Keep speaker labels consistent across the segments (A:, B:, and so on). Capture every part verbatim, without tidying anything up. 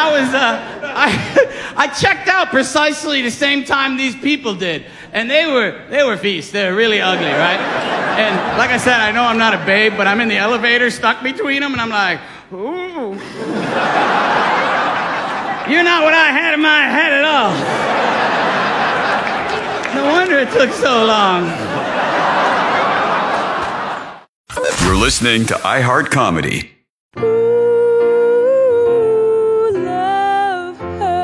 A: I was, uh, I, I checked out precisely the same time these people did. And they were, they were feasts. They were really ugly, right? And like I said, I know I'm not a babe, but I'm in the elevator stuck between them, and I'm like, ooh. You're not what I had in my head at all. No wonder it took so long.
B: You're listening to iHeart Comedy.
C: Ooh, love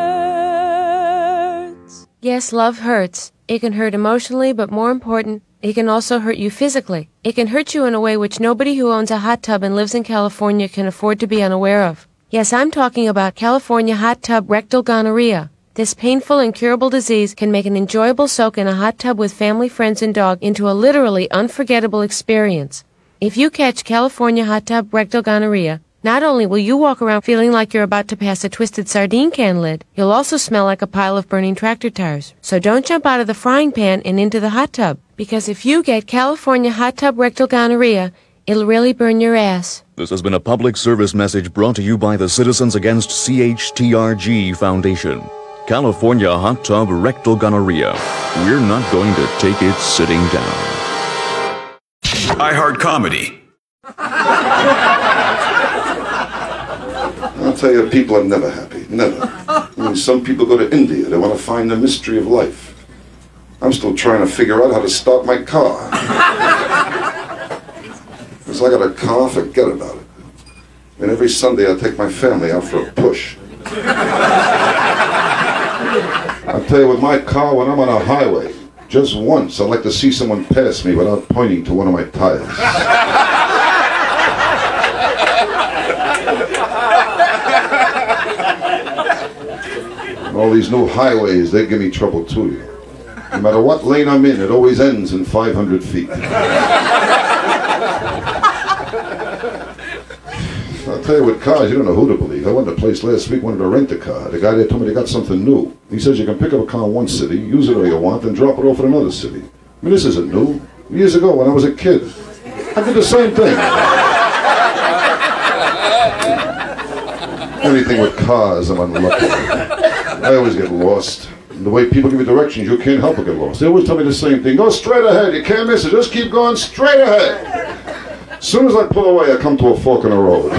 C: hurts.
D: Yes, love hurts. It can hurt emotionally, but more important, it can also hurt you physically. It can hurt you in a way which nobody who owns a hot tub and lives in California can afford to be unaware of. Yes, I'm talking about California hot tub rectal gonorrhea. This painful, incurable disease can make an enjoyable soak in a hot tub with family, friends, and dog into a literally unforgettable experience. If you catch California hot tub rectal gonorrhea, not only will you walk around feeling like you're about to pass a twisted sardine can lid, you'll also smell like a pile of burning tractor tires. So don't jump out of the frying pan and into the hot tub, because if you get California hot tub rectal gonorrhea, it'll really burn your ass.
E: This has been a public service message brought to you by the Citizens Against C H T R G Foundation. California hot tub rectal gonorrhea. We're not going to take it sitting down.
B: iHeart Comedy.
F: I'll tell you, people are never happy. Never. I mean, some people go to India. They want to find the mystery of life. I'm still trying to figure out how to start my car. Because I got a car, forget about it. And every Sunday I take my family out for a push. I'll tell you, with my car, when I'm on a highway, just once I'd like to see someone pass me without pointing to one of my tires. All these new highways, they give me trouble too. No matter what lane I'm in, it always ends in five hundred feet. I'll tell you, with cars, you don't know who to believe. I went to a place last week, wanted to rent a car. The guy there told me they got something new. He says you can pick up a car in one city, use it all you want, and drop it off in another city. I mean, this isn't new. Years ago, when I was a kid, I did the same thing. Anything with cars, I'm unlucky. I always get lost. And the way people give you directions, you can't help but get lost. They always tell me the same thing. Go straight ahead. You can't miss it. Just keep going straight ahead. As soon as I pull away, I come to a fork in the road.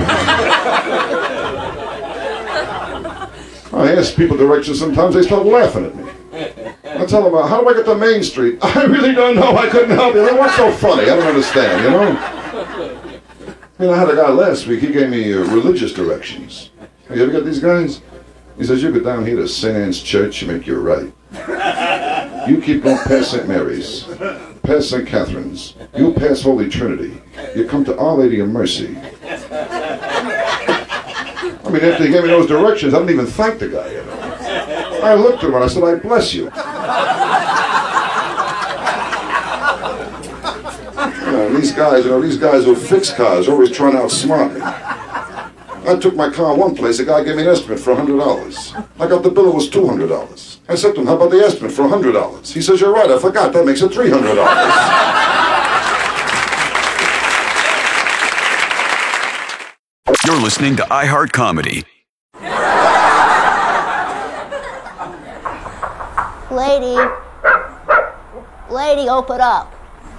F: I ask people directions sometimes. They start laughing at me. I tell them, how do I get to Main Street? I really don't know. I couldn't help you. What's so funny? I don't understand, you know? You know, I had a guy last week. He gave me uh, religious directions. You ever got these guys? He says, you go down here to Saint Anne's Church, you make your right. You keep going past Saint Mary's, past Saint Catherine's. You pass Holy Trinity. You come to Our Lady of Mercy. I mean, after he gave me those directions, I didn't even thank the guy, you know. I looked at him and I said, I bless you. You know, these guys, you know, these guys who fix cars are always trying to outsmart me. I took my car one place, the guy gave me an estimate for one hundred dollars. I got the bill, it was two hundred dollars. I said to him, how about the estimate for one hundred dollars? He says, you're right, I forgot, that makes it three hundred dollars.
B: You're listening to iHeart Comedy.
G: Lady, lady, open up.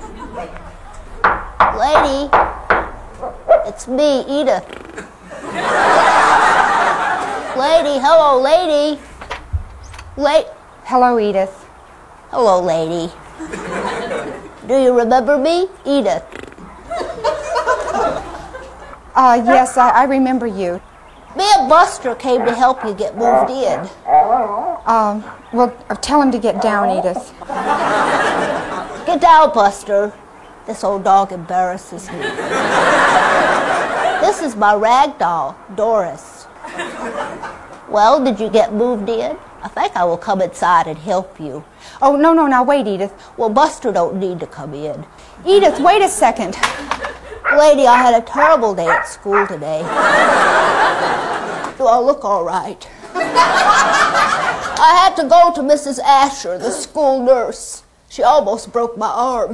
G: Lady, it's me, Edith. Lady, hello, lady. Late.
H: Hello, Edith.
G: Hello, lady. Do you remember me, Edith?
H: Uh, yes, I, I remember you.
G: Me and Buster came to help you get moved in.
H: Um, well, tell him to get down, Edith.
G: Get down, Buster. This old dog embarrasses me. This is my rag doll, Doris. Well, did you get moved in? I think I will come inside and help you.
H: Oh, no, no, now wait, Edith.
G: Well, Buster don't need to come in.
H: Edith, wait a second.
G: Lady, I had a terrible day at school today. Do I look all right? I had to go to Missus Asher, the school nurse. She almost broke my arm.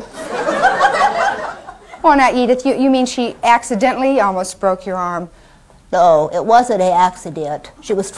H: Well, now, Edith, you, you mean she accidentally almost broke your arm?
G: No, it wasn't an accident. She was